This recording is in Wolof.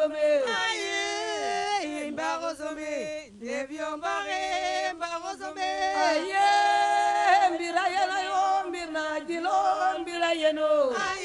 Aye, mbagosome, devio mbagosome. Aye, mbira yeno yo, mbirna jilo, mbira yeno.